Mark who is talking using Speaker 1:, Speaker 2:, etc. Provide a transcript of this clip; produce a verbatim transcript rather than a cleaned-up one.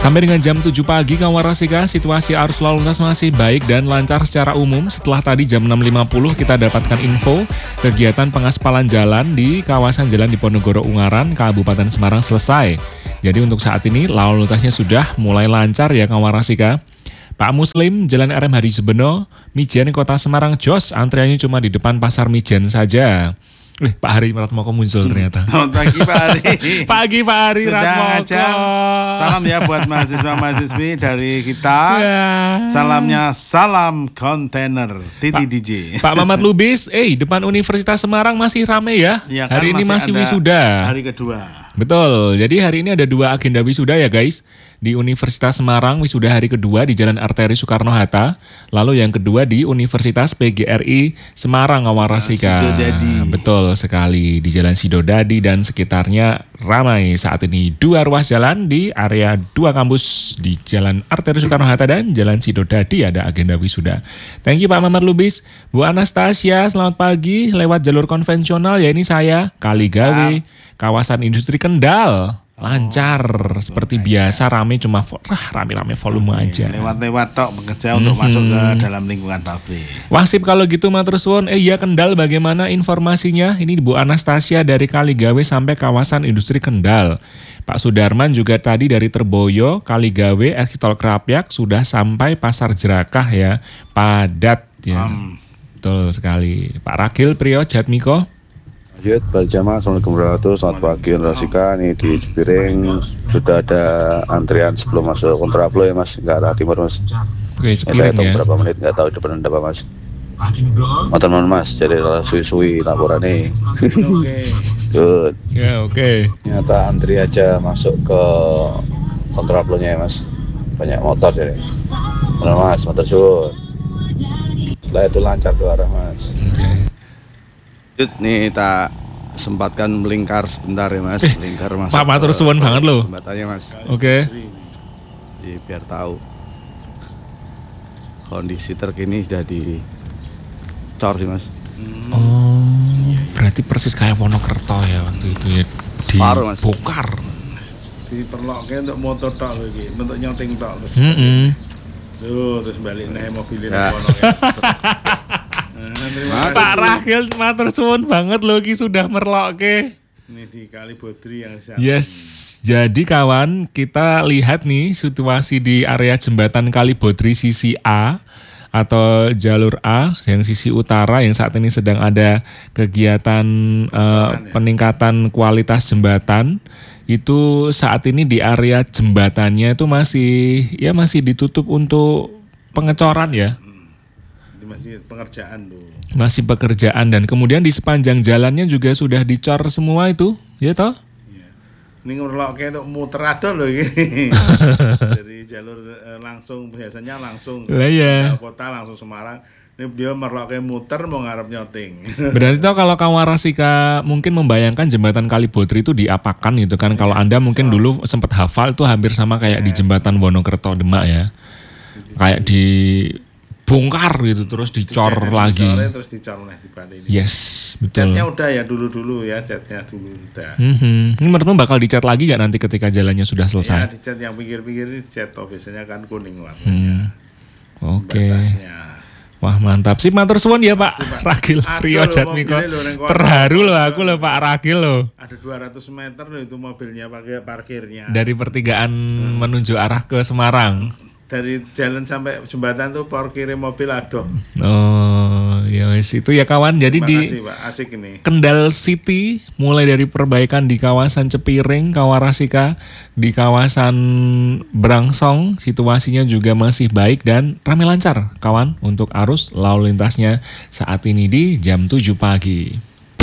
Speaker 1: Sampai dengan jam tujuh pagi kawan Rasika, situasi arus lalu lintas masih baik dan lancar secara umum. Setelah tadi jam enam lima puluh kita dapatkan info kegiatan pengaspalan jalan di kawasan Jalan Diponegoro Ungaran, Kabupaten Semarang selesai. Jadi untuk saat ini lalu lintasnya sudah mulai lancar ya kawan Rasika. Pak Muslim, Jalan R M Hari Subeno, Mijen, Kota Semarang, jos, antriannya cuma di depan Pasar Mijen saja. Eh, Pak Hari Ratmoko muncul ternyata.
Speaker 2: Pagi Pak Hari.
Speaker 1: Pagi Pak Hari Ratmoko.
Speaker 2: Salam ya buat mahasiswa-mahasiswi dari kita.
Speaker 1: Ya.
Speaker 2: Salamnya salam kontainer T T D J.
Speaker 1: Pak Mamat Lubis, eh depan Universitas Semarang masih rame ya.
Speaker 2: Ya kan,
Speaker 1: hari ini masih, masih wisuda.
Speaker 2: Hari kedua.
Speaker 1: Betul, jadi hari ini ada dua agenda wisuda ya guys. Di Universitas Semarang wisuda hari kedua di Jalan Arteri Soekarno-Hatta. Lalu yang kedua di Universitas P G R I Semarang Awarasika.
Speaker 2: Sidodadi.
Speaker 1: Betul sekali, di Jalan Sidodadi dan sekitarnya ramai saat ini. Dua ruas jalan di area dua kampus di Jalan Arteri Soekarno-Hatta dan Jalan Sidodadi ada agenda wisuda. Thank you Pak Mamat Lubis. Bu Anastasia, selamat pagi. Lewat jalur konvensional ya ini saya, Kaligawe, kawasan industri Kendal. Lancar, oh, seperti biasa, rame cuma vo- rah, rame-rame volume
Speaker 2: Oke,
Speaker 1: aja.
Speaker 2: Lewat-lewat tok bekerja mm-hmm. untuk masuk ke dalam lingkungan pabrik.
Speaker 1: Wasip kalau gitu matur suwun. Eh iya Kendal bagaimana informasinya? Ini Bu Anastasia dari Kaligawe sampai kawasan industri Kendal. Pak Sudarman juga tadi dari Terboyo, Kaligawe, Ekstol Krapyak sudah sampai Pasar Jerakah ya. Padat ya. Um. Betul sekali. Pak Ragil Priyo Jatmiko.
Speaker 3: Lanjut, balik jamaah, Assalamualaikum warahmatullahi wabarakatuh. Selamat pagi Rasika, ini di Cipiring sudah ada antrian sebelum masuk kontraplo ya mas, ke arah timur mas.
Speaker 1: Oke, Cipiring ya.
Speaker 3: Berapa menit nggak tahu depan ada apa mas. Matur nuwun mas, jadi suwi-suwi laporan nih.
Speaker 2: Oke.
Speaker 3: Good.
Speaker 1: Ya oke. Okay.
Speaker 3: Ternyata antri aja masuk ke kontraplonya ya mas, banyak motor jadi. Benar mas, motor suwun. Setelah itu lancar ke arah mas. Oke. Okay.
Speaker 2: Nih tak sempatkan melingkar sebentar ya mas,
Speaker 1: eh,
Speaker 2: melingkar mas.
Speaker 1: Pak Matur suwun banget loh.
Speaker 2: Jembatannya mas.
Speaker 1: Oke. Okay.
Speaker 2: Jadi biar tahu kondisi terkini sudah di cor sih mas.
Speaker 1: Hmm. Oh, berarti persis kayak Wonokerto ya waktu itu ya, dibongkar.
Speaker 2: Diperloknya untuk motor tok lagi, untuk nyoting tok terus.
Speaker 1: Mm-hmm.
Speaker 2: Duh, terus balik naik mobilin
Speaker 1: ya. Nah, Pak Ragil matur suwun banget loh Ki sudah merloke.
Speaker 2: Ini di Kali Bodri yang siap.
Speaker 1: Yes, jadi kawan kita lihat nih situasi di area jembatan Kali Bodri sisi A atau jalur A yang sisi utara yang saat ini sedang ada kegiatan uh, ya. peningkatan kualitas jembatan. Itu saat ini di area jembatannya itu masih ya masih ditutup untuk pengecoran ya.
Speaker 2: Masih pengerjaan tuh.
Speaker 1: Masih pekerjaan dan kemudian di sepanjang jalannya juga sudah dicor semua itu, ya toh?
Speaker 2: Iya. Ini ngerloknya untuk muter aja loh ini. Dari jalur eh, langsung biasanya langsung
Speaker 1: iya.
Speaker 2: kota langsung Semarang. Ini dia merloknya muter mau ngarep nyoting.
Speaker 1: Berarti toh kalau kawan Rasika mungkin membayangkan jembatan Kali Bodri itu diapakan gitu kan? Ya, kalau Anda mungkin so. dulu sempat hafal itu hampir sama kayak ya. di jembatan Wonokerto Demak ya. Jadi, kayak di bongkar gitu terus dicor lagi.
Speaker 2: Terus dicor oleh di balik ini.
Speaker 1: Yes, betul.
Speaker 2: Catnya udah ya dulu-dulu ya, catnya dulu udah.
Speaker 1: Mm-hmm. Ini menurutmu bakal dicat lagi gak nanti ketika jalannya sudah selesai?
Speaker 2: Ya dicat yang pinggir-pinggir ini dicat toh biasanya kan kuning warnanya.
Speaker 1: Hmm. Oke. Okay. Wah mantap sih, matur suwun ya Pak Ragil Priyo Jatmiko. Terharu loh aku loh Pak Ragil loh.
Speaker 2: Ada dua ratus meter loh itu mobilnya pakai parkirnya.
Speaker 1: Dari pertigaan hmm. menuju arah ke Semarang.
Speaker 2: Dari jalan sampai jembatan tuh parkir mobil adoh.
Speaker 1: Oh, ya wes itu ya kawan. Jadi
Speaker 2: Terima
Speaker 1: di
Speaker 2: kasih, Pak. Asik ini.
Speaker 1: Kendal City mulai dari perbaikan di kawasan Cipiring, Kawarasika, di kawasan Brangsong situasinya juga masih baik dan ramai lancar kawan untuk arus lalu lintasnya saat ini di jam tujuh pagi.